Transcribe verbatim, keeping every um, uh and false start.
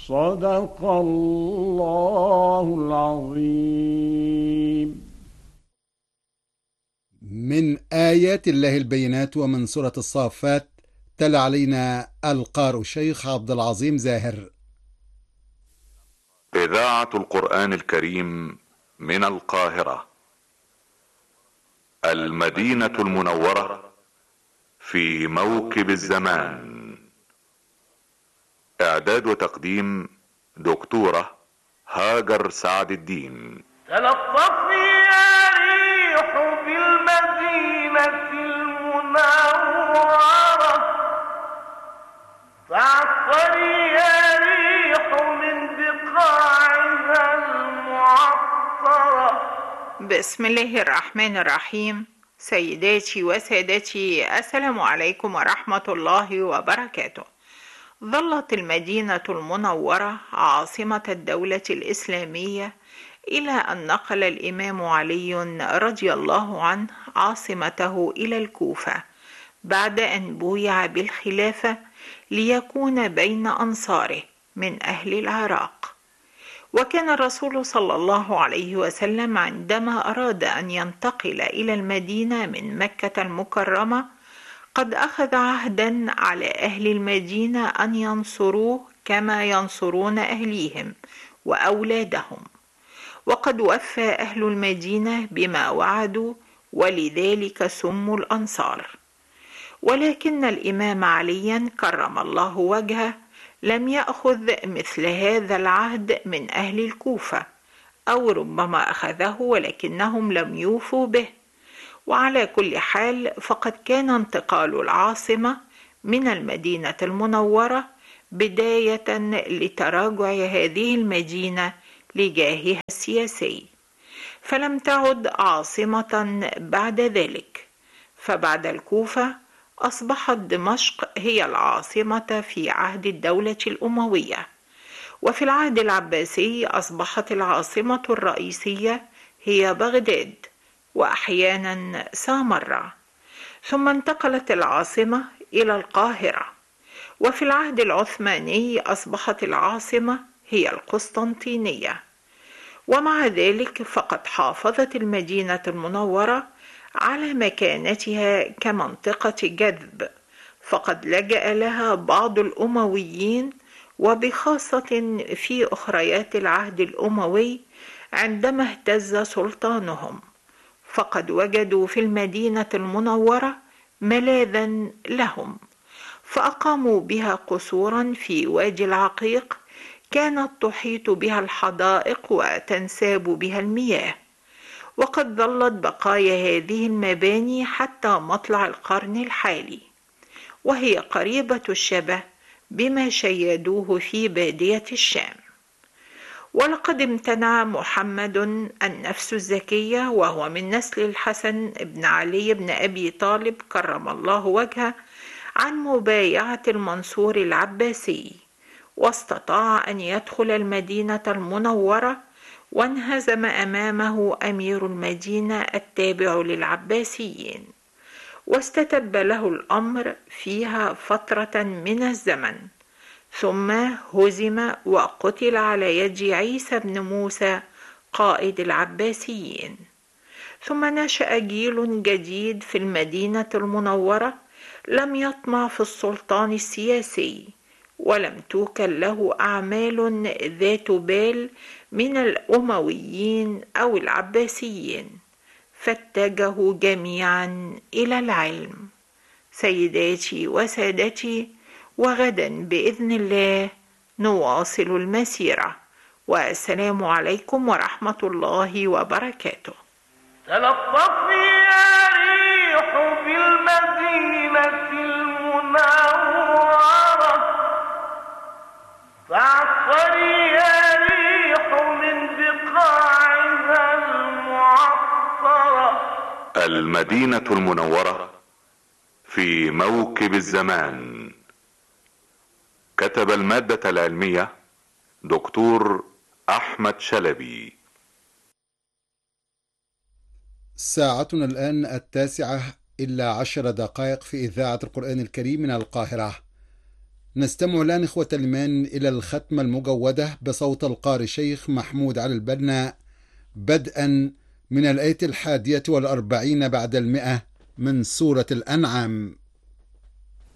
صدق الله العظيم. من آيات الله البينات ومن سورة الصافات، تلا علينا القارئ الشيخ عبد العظيم زاهر. إذاعة القرآن الكريم من القاهرة، المدينة المنورة، في موكب الزمان. إعداد وتقديم دكتورة هاجر سعد الدين. تلطفي يا ريح بالمدينة المنورة، فاعطري يا ريح من بقاعها المعطرة. بسم الله الرحمن الرحيم. سيداتي وسادتي، السلام عليكم ورحمة الله وبركاته. ظلت المدينة المنورة عاصمة الدولة الإسلامية إلى أن نقل الإمام علي رضي الله عنه عاصمته إلى الكوفة بعد أن بويع بالخلافة ليكون بين أنصاره من أهل العراق. وكان الرسول صلى الله عليه وسلم عندما أراد أن ينتقل إلى المدينة من مكة المكرمة قد أخذ عهدا على أهل المدينة أن ينصروه كما ينصرون أهليهم وأولادهم، وقد وفى أهل المدينة بما وعدوا، ولذلك سموا الأنصار. ولكن الإمام عليا كرم الله وجهه لم يأخذ مثل هذا العهد من أهل الكوفة، أو ربما أخذه ولكنهم لم يوفوا به. وعلى كل حال فقد كان انتقال العاصمة من المدينة المنورة بداية لتراجع هذه المدينة لجاهها السياسي، فلم تعد عاصمة بعد ذلك. فبعد الكوفة أصبحت دمشق هي العاصمة في عهد الدولة الأموية، وفي العهد العباسي أصبحت العاصمة الرئيسية هي بغداد، وأحيانا سامرة. ثم انتقلت العاصمة إلى القاهرة. وفي العهد العثماني أصبحت العاصمة هي القسطنطينية. ومع ذلك فقد حافظت المدينة المنورة على مكانتها كمنطقة جذب، فقد لجأ لها بعض الأمويين، وبخاصة في أخريات العهد الأموي عندما اهتز سلطانهم، فقد وجدوا في المدينة المنورة ملاذا لهم، فأقاموا بها قصورا في وادي العقيق كانت تحيط بها الحدائق وتنساب بها المياه. وقد ظلت بقايا هذه المباني حتى مطلع القرن الحالي، وهي قريبة الشبه بما شيدوه في بادية الشام. ولقد امتنع محمد النفس الزكية، وهو من نسل الحسن بن علي بن أبي طالب كرم الله وجهه، عن مبايعة المنصور العباسي، واستطاع أن يدخل المدينة المنورة، وانهزم أمامه أمير المدينة التابع للعباسيين، واستتب له الأمر فيها فترة من الزمن، ثم هزم وقتل على يد عيسى بن موسى قائد العباسيين. ثم نشأ جيل جديد في المدينة المنورة لم يطمع في السلطان السياسي، ولم توكل له أعمال ذات بال من الأمويين أو العباسيين، فاتجهوا جميعا إلى العلم. سيداتي وسادتي، وغدا بإذن الله نواصل المسيرة، والسلام عليكم ورحمة الله وبركاته. تلطفي يا ريح بالمدينة المنورة، فاعطري يا ريح من بقاعها المعطرة. المدينة المنورة في موكب الزمان. كتب المادة العلمية دكتور أحمد شلبي. ساعتنا الآن التاسعة إلا عشر دقائق في إذاعة القرآن الكريم من القاهرة. نستمع الآن إخوة الإيمان إلى الختمة المجودة بصوت القارئ الشيخ محمود علي البنا، بدءا من الآية الحادية والأربعين بعد المئة من سورة الأنعام.